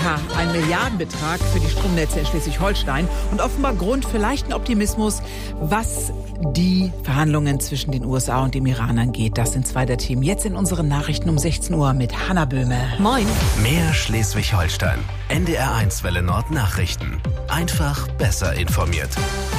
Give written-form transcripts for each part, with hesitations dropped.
Ja, ein Milliardenbetrag für die Stromnetze in Schleswig-Holstein und offenbar Grund für leichten Optimismus, was die Verhandlungen zwischen den USA und dem Iran angeht. Das sind zwei der Themen jetzt in unseren Nachrichten um 16 Uhr mit Hanna Böhme. Moin. Mehr Schleswig-Holstein. NDR1 Welle Nord Nachrichten. Einfach besser informiert.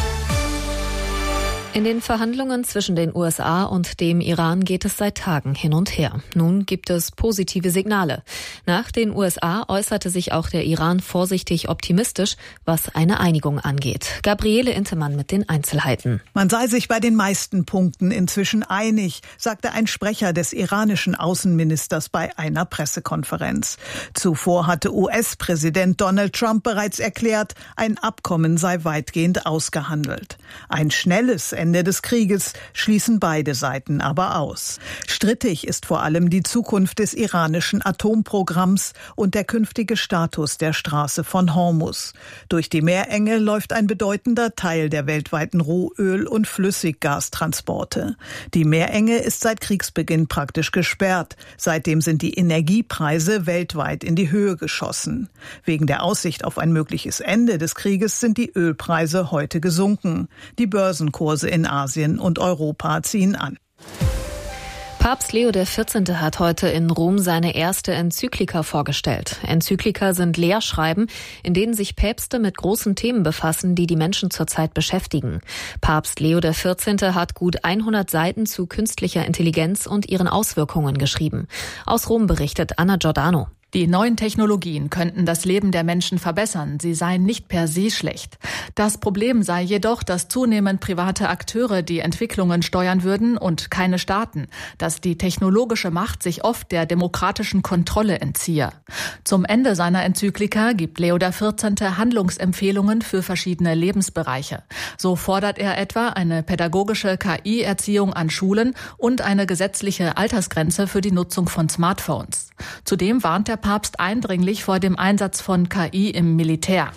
In den Verhandlungen zwischen den USA und dem Iran geht es seit Tagen hin und her. Nun gibt es positive Signale. Nach den USA äußerte sich auch der Iran vorsichtig optimistisch, was eine Einigung angeht. Gabriele Intemann mit den Einzelheiten. Man sei sich bei den meisten Punkten inzwischen einig, sagte ein Sprecher des iranischen Außenministers bei einer Pressekonferenz. Zuvor hatte US-Präsident Donald Trump bereits erklärt, ein Abkommen sei weitgehend ausgehandelt. Ein schnelles Ende des Krieges schließen beide Seiten aber aus. Strittig ist vor allem die Zukunft des iranischen Atomprogramms und der künftige Status der Straße von Hormuz. Durch die Meerenge läuft ein bedeutender Teil der weltweiten Rohöl- und Flüssiggastransporte. Die Meerenge ist seit Kriegsbeginn praktisch gesperrt. Seitdem sind die Energiepreise weltweit in die Höhe geschossen. Wegen der Aussicht auf ein mögliches Ende des Krieges sind die Ölpreise heute gesunken. Die Börsenkurse in Asien und Europa ziehen an. Papst Leo XIV. Hat heute in Rom seine erste Enzyklika vorgestellt. Enzyklika sind Lehrschreiben, in denen sich Päpste mit großen Themen befassen, die die Menschen zurzeit beschäftigen. Papst Leo XIV. Hat gut 100 Seiten zu künstlicher Intelligenz und ihren Auswirkungen geschrieben. Aus Rom berichtet Anna Giordano. Die neuen Technologien könnten das Leben der Menschen verbessern, sie seien nicht per se schlecht. Das Problem sei jedoch, dass zunehmend private Akteure die Entwicklungen steuern würden und keine Staaten, dass die technologische Macht sich oft der demokratischen Kontrolle entziehe. Zum Ende seiner Enzyklika gibt Leo XIV. Handlungsempfehlungen für verschiedene Lebensbereiche. So fordert er etwa eine pädagogische KI-Erziehung an Schulen und eine gesetzliche Altersgrenze für die Nutzung von Smartphones. Zudem warnt der Papst eindringlich vor dem Einsatz von KI im Militär.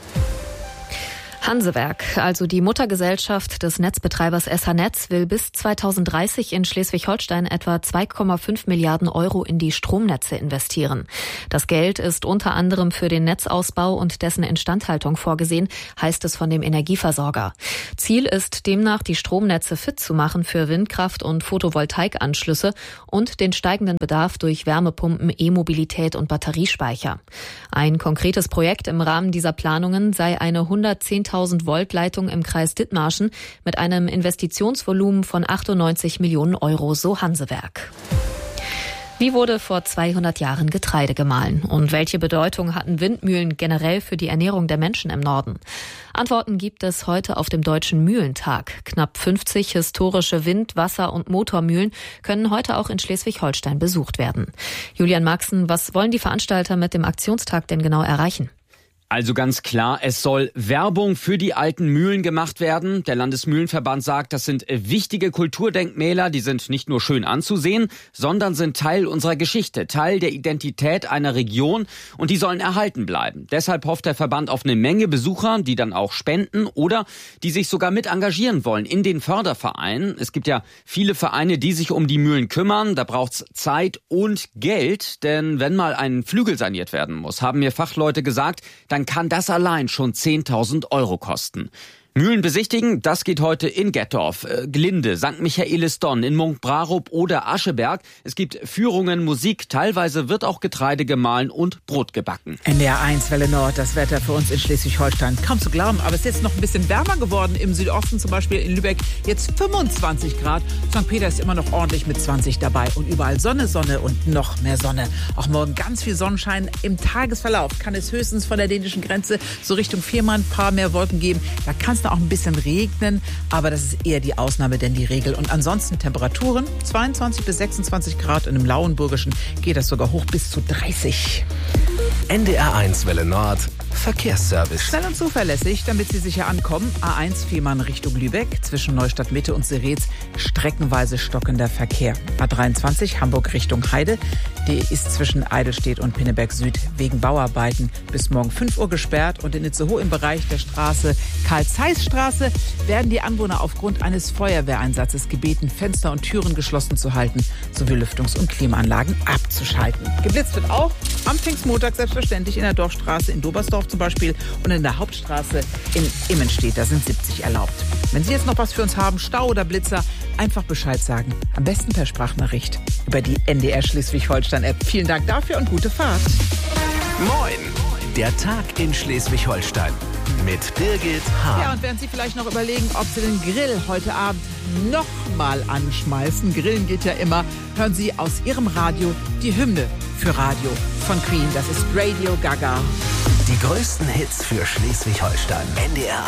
Hansewerk, also die Muttergesellschaft des Netzbetreibers SH-Netz, will bis 2030 in Schleswig-Holstein etwa 2,5 Milliarden Euro in die Stromnetze investieren. Das Geld ist unter anderem für den Netzausbau und dessen Instandhaltung vorgesehen, heißt es von dem Energieversorger. Ziel ist demnach, die Stromnetze fit zu machen für Windkraft- und Photovoltaikanschlüsse und den steigenden Bedarf durch Wärmepumpen, E-Mobilität und Batteriespeicher. Ein konkretes Projekt im Rahmen dieser Planungen sei eine 110.000 Volt Leitung im Kreis Dithmarschen mit einem Investitionsvolumen von 98 Millionen Euro, so Hansewerk. Wie wurde vor 200 Jahren Getreide gemahlen? Und welche Bedeutung hatten Windmühlen generell für die Ernährung der Menschen im Norden? Antworten gibt es heute auf dem Deutschen Mühlentag. Knapp 50 historische Wind-, Wasser- und Motormühlen können heute auch in Schleswig-Holstein besucht werden. Julian Maxen, was wollen die Veranstalter mit dem Aktionstag denn genau erreichen? Also ganz klar, es soll Werbung für die alten Mühlen gemacht werden. Der Landesmühlenverband sagt, das sind wichtige Kulturdenkmäler, die sind nicht nur schön anzusehen, sondern sind Teil unserer Geschichte, Teil der Identität einer Region und die sollen erhalten bleiben. Deshalb hofft der Verband auf eine Menge Besucher, die dann auch spenden oder die sich sogar mit engagieren wollen in den Fördervereinen. Es gibt ja viele Vereine, die sich um die Mühlen kümmern. Da braucht's Zeit und Geld, denn wenn mal ein Flügel saniert werden muss, haben mir Fachleute gesagt, dann kann das allein schon 10.000 Euro kosten. Mühlen besichtigen, das geht heute in Gettorf, Glinde, St. Michaelis-Donn, in Munkbrarup oder Ascheberg. Es gibt Führungen, Musik, teilweise wird auch Getreide gemahlen und Brot gebacken. NDR1 Welle Nord, das Wetter für uns in Schleswig-Holstein. Kaum zu glauben, aber es ist jetzt noch ein bisschen wärmer geworden im Südosten, zum Beispiel in Lübeck. Jetzt 25 Grad. St. Peter ist immer noch ordentlich mit 20 dabei. Und überall Sonne, Sonne und noch mehr Sonne. Auch morgen ganz viel Sonnenschein. Im Tagesverlauf kann es höchstens von der dänischen Grenze so Richtung Fehmarn ein paar mehr Wolken geben. Da kann es auch ein bisschen regnen, aber das ist eher die Ausnahme, denn die Regel. Und ansonsten Temperaturen 22 bis 26 Grad. Und im Lauenburgischen geht das sogar hoch bis zu 30. NDR1 Welle Nord Verkehrsservice. Schnell und zuverlässig, damit Sie sicher ankommen. A1 Fehmarn Richtung Lübeck, zwischen Neustadt Mitte und Seretz streckenweise stockender Verkehr. A23 Hamburg Richtung Heide, Die ist zwischen Eidelstedt und Pinneberg Süd wegen Bauarbeiten bis morgen 5 Uhr gesperrt. Und in Itzehoe im Bereich der Straße Karl-Zeiss-Straße werden die Anwohner aufgrund eines Feuerwehreinsatzes gebeten, Fenster und Türen geschlossen zu halten, sowie Lüftungs- und Klimaanlagen abzuschalten. Geblitzt wird auch am Pfingstmontag selbstverständlich in der Dorfstraße in Dobersdorf zum Beispiel und in der Hauptstraße in Immenstedt. Da sind 70 erlaubt. Wenn Sie jetzt noch was für uns haben, Stau oder Blitzer, einfach Bescheid sagen. Am besten per Sprachnachricht über die NDR Schleswig-Holstein-App. Vielen Dank dafür und gute Fahrt. Moin, der Tag in Schleswig-Holstein mit Birgit Hahn. Ja, und während Sie vielleicht noch überlegen, ob Sie den Grill heute Abend noch mal anschmeißen, Grillen geht ja immer, hören Sie aus Ihrem Radio die Hymne für Radio von Queen. Das ist Radio Gaga. Die größten Hits für Schleswig-Holstein. NDR